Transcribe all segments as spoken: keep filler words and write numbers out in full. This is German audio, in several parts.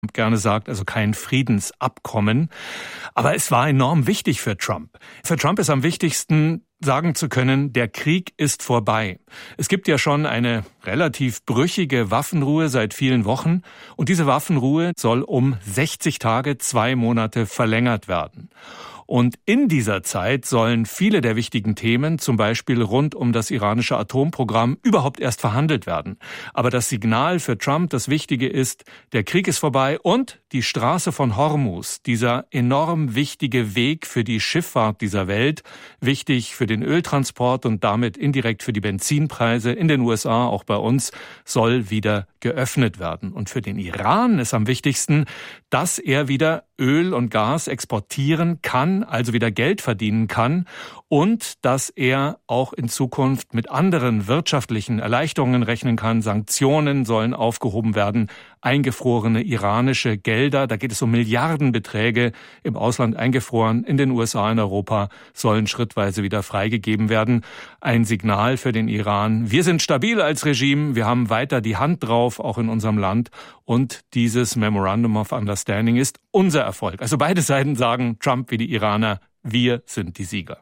gerne sagt, also kein Friedensabkommen. Aber es war enorm wichtig für Trump. Für Trump ist am wichtigsten, sagen zu können, der Krieg ist vorbei. Es gibt ja schon eine relativ brüchige Waffenruhe seit vielen Wochen und diese Waffenruhe soll um sechzig Tage, zwei Monate verlängert werden. Und in dieser Zeit sollen viele der wichtigen Themen, zum Beispiel rund um das iranische Atomprogramm, überhaupt erst verhandelt werden. Aber das Signal für Trump, das Wichtige ist, der Krieg ist vorbei und die Straße von Hormuz, dieser enorm wichtige Weg für die Schifffahrt dieser Welt, wichtig für den Öltransport und damit indirekt für die Benzinpreise in den U S A, auch bei uns, soll wieder geöffnet werden. Und für den Iran ist am wichtigsten, dass er wieder Öl und Gas exportieren kann, also wieder Geld verdienen kann und dass er auch in Zukunft mit anderen wirtschaftlichen Erleichterungen rechnen kann. Sanktionen sollen aufgehoben werden, eingefrorene iranische Gelder, da geht es um Milliardenbeträge im Ausland eingefroren, in den U S A, in Europa, sollen schrittweise wieder freigegeben werden. Ein Signal für den Iran. Wir sind stabil als Regime, wir haben weiter die Hand drauf, auch in unserem Land. Und dieses Memorandum of Understanding ist unser Erfolg. Also beide Seiten sagen, Trump wie die Iraner, wir sind die Sieger.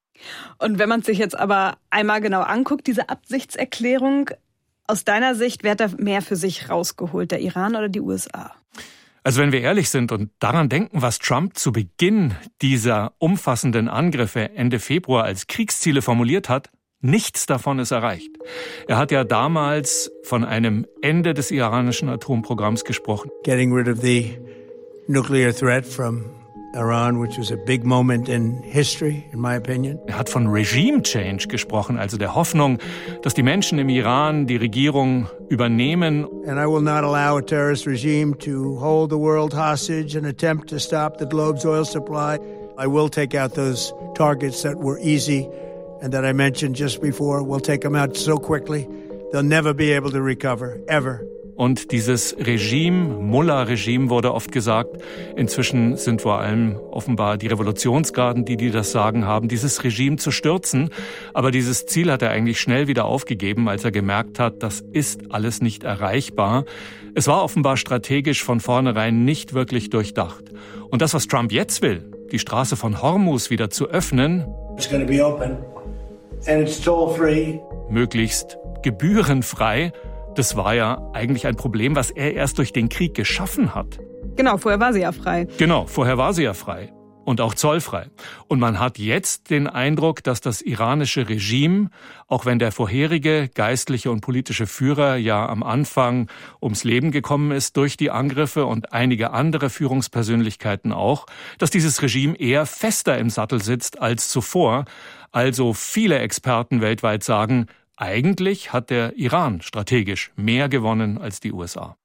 Und wenn man sich jetzt aber einmal genau anguckt, diese Absichtserklärung, aus deiner Sicht, wer hat da mehr für sich rausgeholt, der Iran oder die U S A? Also wenn wir ehrlich sind und daran denken, was Trump zu Beginn dieser umfassenden Angriffe Ende Februar als Kriegsziele formuliert hat, nichts davon ist erreicht. Er hat ja damals von einem Ende des iranischen Atomprogramms gesprochen. Getting rid of the nuclear threat from Iran, which was a big moment in history, in my opinion. Er hat von Regime Change gesprochen, also der Hoffnung, dass die Menschen im Iran die Regierung übernehmen. And I will not allow a terrorist regime to hold the world hostage and attempt to stop the globe's oil supply. I will take out those targets that were easy and that I mentioned just before. We'll take them out so quickly, they'll never be able to recover, ever. Und dieses Regime, Mullah-Regime wurde oft gesagt, inzwischen sind vor allem offenbar die Revolutionsgarden, die, die das Sagen haben, dieses Regime zu stürzen. Aber dieses Ziel hat er eigentlich schnell wieder aufgegeben, als er gemerkt hat, das ist alles nicht erreichbar. Es war offenbar strategisch von vornherein nicht wirklich durchdacht. Und das, was Trump jetzt will, die Straße von Hormuz wieder zu öffnen, It's going to be open and it's toll-free. Möglichst gebührenfrei, das war ja eigentlich ein Problem, was er erst durch den Krieg geschaffen hat. Genau, vorher war sie ja frei. Genau, vorher war sie ja frei und auch zollfrei. Und man hat jetzt den Eindruck, dass das iranische Regime, auch wenn der vorherige geistliche und politische Führer ja am Anfang ums Leben gekommen ist durch die Angriffe und einige andere Führungspersönlichkeiten auch, dass dieses Regime eher fester im Sattel sitzt als zuvor. Also viele Experten weltweit sagen, eigentlich hat der Iran strategisch mehr gewonnen als die U S A.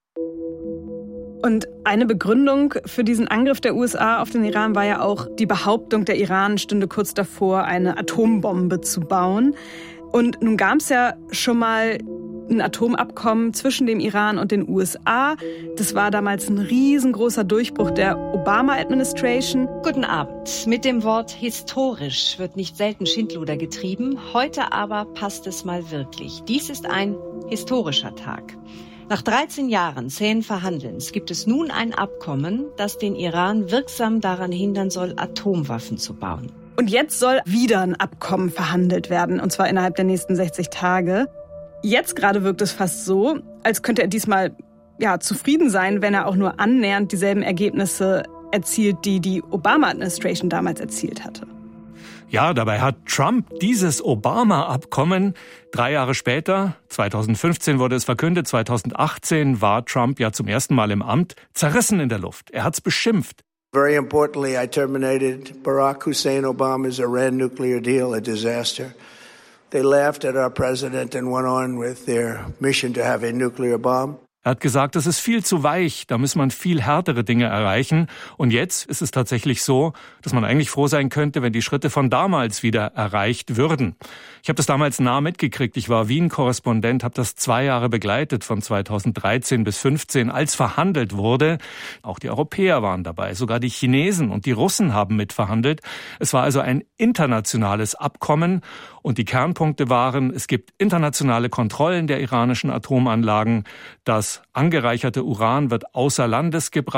Und eine Begründung für diesen Angriff der U S A auf den Iran war ja auch die Behauptung, der Iran stünde kurz davor, eine Atombombe zu bauen. Und nun gab es ja schon mal ein Atomabkommen zwischen dem Iran und den U S A. Das war damals ein riesengroßer Durchbruch der Obama-Administration. Guten Abend. Mit dem Wort historisch wird nicht selten Schindluder getrieben. Heute aber passt es mal wirklich. Dies ist ein historischer Tag. Nach dreizehn Jahren zähen Verhandelns gibt es nun ein Abkommen, das den Iran wirksam daran hindern soll, Atomwaffen zu bauen. Und jetzt soll wieder ein Abkommen verhandelt werden, und zwar innerhalb der nächsten sechzig Tage. Jetzt gerade wirkt es fast so, als könnte er diesmal ja, zufrieden sein, wenn er auch nur annähernd dieselben Ergebnisse erzielt, die die Obama-Administration damals erzielt hatte. Ja, dabei hat Trump dieses Obama-Abkommen drei Jahre später, zweitausendfünfzehn wurde es verkündet, zweitausendachtzehn war Trump ja zum ersten Mal im Amt, zerrissen in der Luft. Er hat's beschimpft. Very importantly, I terminated Barack Hussein Obama's Iran nuclear deal, a disaster. They laughed at our president and went on with their mission to have a nuclear bomb. Er hat gesagt, das ist viel zu weich, da muss man viel härtere Dinge erreichen. Und jetzt ist es tatsächlich so, dass man eigentlich froh sein könnte, wenn die Schritte von damals wieder erreicht würden. Ich habe das damals nah mitgekriegt. Ich war Wien-Korrespondent, habe das zwei Jahre begleitet, von zweitausenddreizehn bis fünfzehn, als verhandelt wurde. Auch die Europäer waren dabei, sogar die Chinesen und die Russen haben mitverhandelt. Es war also ein internationales Abkommen und die Kernpunkte waren, es gibt internationale Kontrollen der iranischen Atomanlagen, das angereicherte Uran wird außer Landes gebracht.